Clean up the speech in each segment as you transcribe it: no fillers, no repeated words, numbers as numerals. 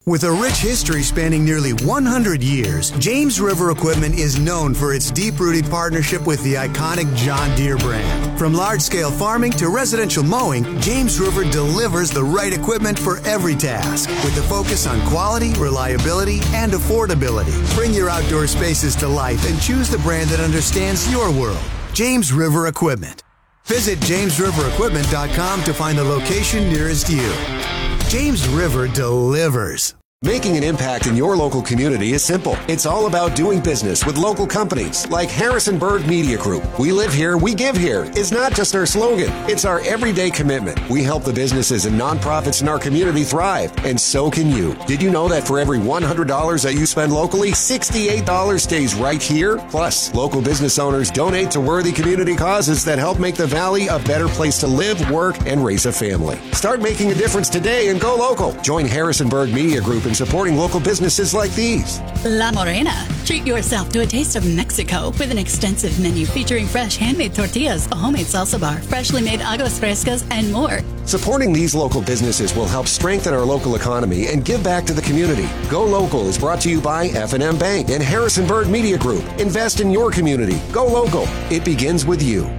With a rich history spanning nearly 100 years, James River Equipment is known for its deep-rooted partnership with the iconic John Deere brand. From large-scale farming to residential mowing, James River delivers the right equipment for every task, with a focus on quality, reliability, and affordability. Bring your outdoor spaces to life and choose the brand that understands your world. James River Equipment. Visit JamesRiverEquipment.com to find the location nearest you. James River delivers. Making an impact in your local community is simple. It's all about doing business with local companies like Harrisonburg Media Group. We live here, we give here is not just our slogan. It's our everyday commitment. We help the businesses and nonprofits in our community thrive, and so can you. Did you know that for every $100 that you spend locally, $68 stays right here? Plus, local business owners donate to worthy community causes that help make the Valley a better place to live, work, and raise a family. Start making a difference today and go local. Join Harrisonburg Media Group in supporting local businesses like these. La Morena. Treat yourself to a taste of Mexico with an extensive menu featuring fresh handmade tortillas, a homemade salsa bar, freshly made aguas frescas, and more. Supporting these local businesses will help strengthen our local economy and give back to the community. Go Local is brought to you by F&M Bank and Harrisonburg Media Group. Invest in your community. Go local. It begins with you.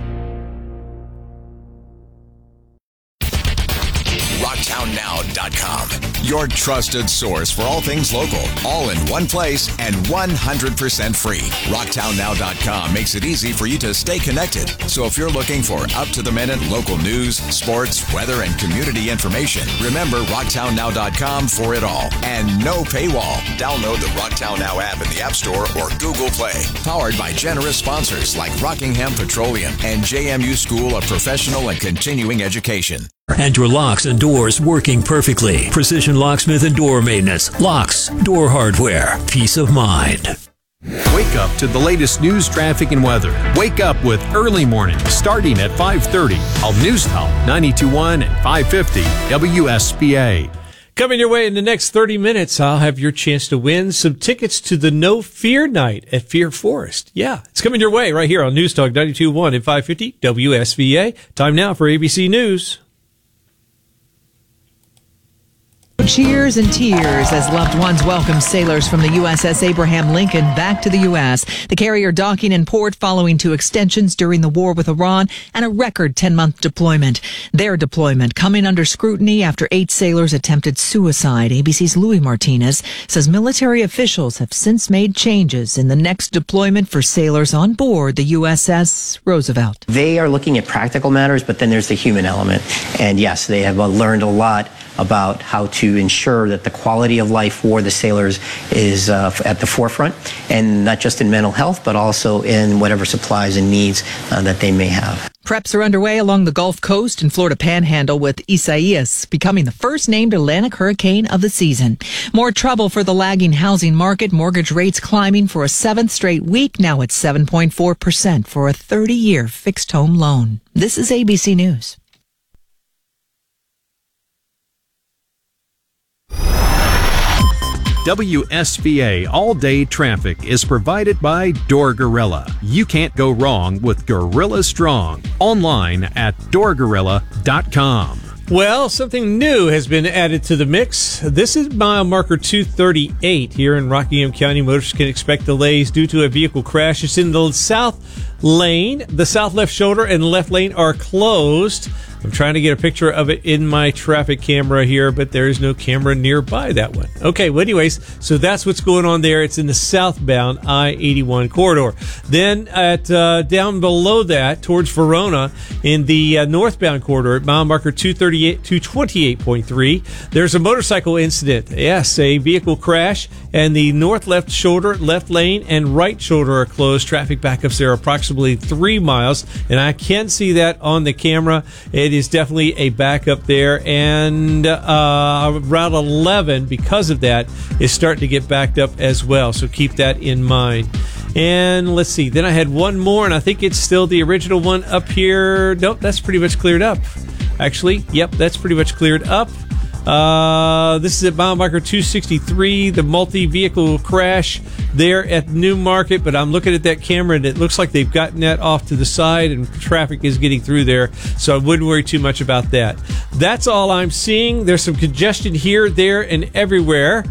RocktownNow.com. Your trusted source for all things local, all in one place and 100% free. RocktownNow.com makes it easy for you to stay connected. So if you're looking for up-to-the-minute local news, sports, weather, and community information, remember RocktownNow.com for it all. And no paywall. Download the Rocktown Now app in the App Store or Google Play. Powered by generous sponsors like Rockingham Petroleum and JMU School of Professional and Continuing Education. And your locks and doors working perfectly. Precision Locksmith and Door Maintenance. Locks, door hardware. Peace of mind. Wake up to the latest news, traffic, and weather. Wake up with Early Morning starting at 5:30 on News Talk 92.1 and 550 WSBA. Coming your way in the next 30 minutes, I'll have your chance to win some tickets to the No Fear Night at Fear Forest. Yeah, it's coming your way right here on News Talk 92.1 and 550 WSBA. Time now for ABC News. Cheers and tears as loved ones welcome sailors from the USS Abraham Lincoln back to the U.S. The carrier docking in port following 2 extensions during the war with Iran and a record 10-month deployment. Their deployment coming under scrutiny after 8 sailors attempted suicide. ABC's Louis Martinez says military officials have since made changes in the next deployment for sailors on board the USS Roosevelt. They are looking at practical matters, but then there's the human element. And yes, they have learned a lot about how to ensure that the quality of life for the sailors is at the forefront, and not just in mental health, but also in whatever supplies and needs that they may have. Preps are underway along the Gulf Coast and Florida Panhandle, with Isaias becoming the first named Atlantic hurricane of the season. More trouble for the lagging housing market. Mortgage rates climbing for a 7th straight week, now at 7.4% for a 30-year fixed home loan. This is ABC News. WSBA All-Day Traffic is provided by Door Gorilla. You can't go wrong with Gorilla Strong. Online at doorgorilla.com. Well, something new has been added to the mix. This is mile marker 238 here in Rockingham County. Motorists can expect delays due to a vehicle crash. It's in the south lane. The south left shoulder and left lane are closed. I'm trying to get a picture of it in my traffic camera here, but there is no camera nearby that one. Okay, well, anyways, so that's what's going on there. It's in the southbound I-81 corridor. Then at down below that, towards Verona, in the northbound corridor at mile marker 228.3, there's a motorcycle incident. Yes, a vehicle crash, and the north left shoulder, left lane, and right shoulder are closed. Traffic backups there are approximately 3 miles, and I can see that on the camera. It is definitely a backup there, and Route 11, because of that, is starting to get backed up as well, so keep that in mind. And let's see, then I had one more, and I think it's still the original one up here. Nope, that's pretty much cleared up. Actually, yep, that's pretty much cleared up. This is at mile marker 263, the multi-vehicle crash there at Newmarket, but I'm looking at that camera and it looks like they've gotten that off to the side and traffic is getting through there, so I wouldn't worry too much about that. That's all I'm seeing. There's some congestion here, there, and everywhere.